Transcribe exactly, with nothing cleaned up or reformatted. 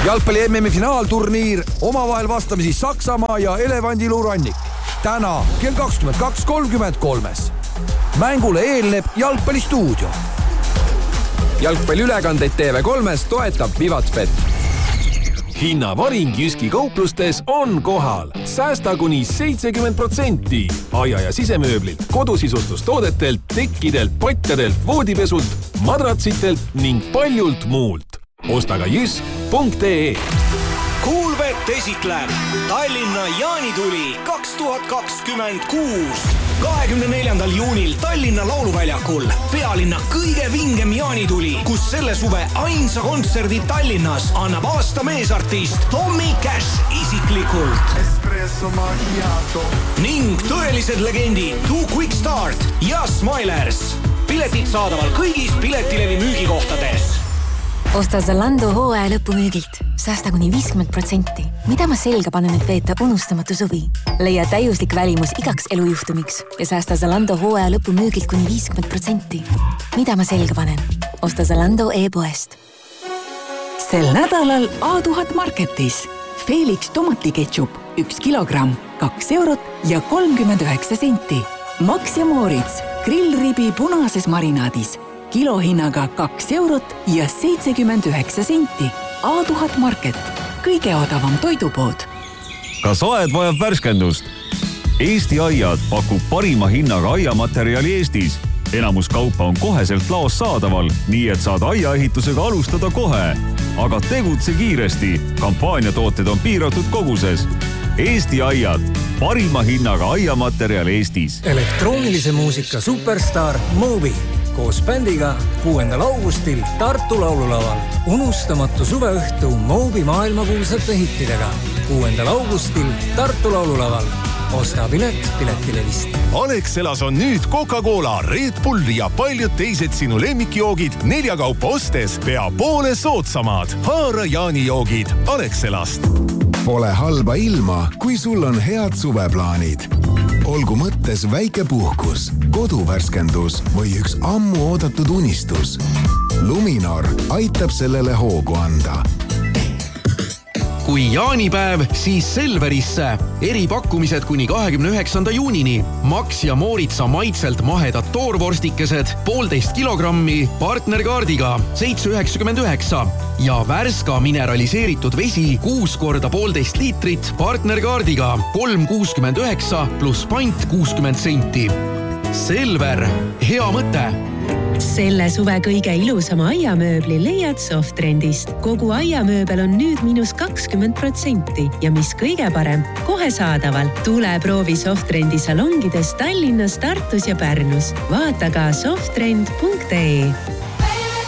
Jalgpalli M M-i finaalturniir, omavahel vastamisi Saksamaa ja Elevandiluurannik. Täna kell kakskümmend kaks kolmkümmend kolmes. Mängule eelneb jalgpallistuudio. Jalgpalliülekandeid T V kolmes toetab Vivatbet. Hinnavaring Jyski kauplustes on kohal. Säästa kuni seitsekümmend protsenti. Aia- ja sisemööblilt, kodusisustustoodetelt, tekkidelt, patjadelt, voodipesult, madratsitelt ning paljult muult. Osta ka jysk punkt ee. Kuulbet esitleb Tallinna jaanituli kaks tuhat kakskümmend kuus. kahekümne neljandal juunil Tallinna lauluväljakul pealinna kõige vingem jaanituli, kus selle suve ainsa kontserdi Tallinnas annab aasta meesartist Tommy Cash isiklikult. Ning tõelised legendid Too Quick Start ja Smilers. Piletid saadaval kõigis piletilevi müügikohtades. Osta Zalando hooaja lõpumüügilt. Säästa kuni viiskümmend protsenti. Mida ma selga panen, et veeta unustamatu suvi? Leia täiuslik välimus igaks elujuhtumiks ja säästa Zalando hooaja lõpumüügilt kuni viiskümmend protsenti. Mida ma selga panen? Osta Zalando e-poest. Sel nädalal A tuhat Marketis. Felix tomatiketšup üks kilogramm, kaks eurot ja kolmkümmend üheksa senti. Max ja Moritz, grillribi punases marinaadis. Kilohinnaga kaks eurot ja seitsekümmend üheksa senti. A tuhat Market. Kõige odavam toidupood. Kas aed vajab värskendust? Eesti Aiad pakub parima hinnaga aiamaterjali Eestis. Enamus kaupa on koheselt laos saadaval, nii et saad aiaehitusega alustada kohe. Aga tegutse kiiresti. Kampaaniatooted on piiratud koguses. Eesti Aiad. Parima hinnaga aiamaterjal Eestis. Elektroonilise muusika superstar Moby. Koos bändiga kuuendal augustil Tartu laululaval. Unustamatu suveõhtu Moby maailmakuulsate hittidega. kuuendal augustil Tartu laululaval. Osta pilet piletilevist. Alexelas on nüüd Coca-Cola, Red Bull ja paljud teised sinu lemmikjoogid neljakaupa ostes pea poole soodsamad. Haara jaanijoogid Alexelast. Pole halba ilma, kui sul on head suveplaanid. Olgu mõttes väike puhkus, koduvärskendus või üks ammu oodatud unistus. Luminor aitab sellele hoogu anda. Kui jaanipäev, siis Selverisse. Eripakkumised kuni kahekümne üheksanda juunini. Max ja Moritsa maitselt mahedad toorvorstikesed, poolteist kilogrammi, partnerkaardiga seitse üheksakümmend üheksa. Ja Värska mineraliseeritud vesi kuus korda poolteist liitrit, partnerkaardiga kolm kuuskümmend üheksa pluss pant kuuskümmend senti. Selver, hea mõte. Selle suve kõige ilusama aiamööbli leiad Softrendist. Kogu aiamööbel on nüüd miinus kakskümmend protsenti ja mis kõige parem, kohe saadaval. Tule proovi Softrendi salongides Tallinnas, Tartus ja Pärnus. Vaata ka softrend punkt ee.